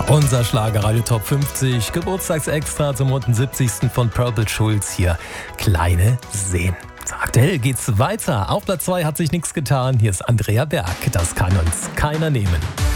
Unser Schlagerradio Top 50, Geburtstagsextra zum runden 70. von Purple Schulz hier. Kleine Seen. Aktuell geht's weiter. Auf Platz 2 hat sich nichts getan. Hier ist Andrea Berg. Das kann uns keiner nehmen.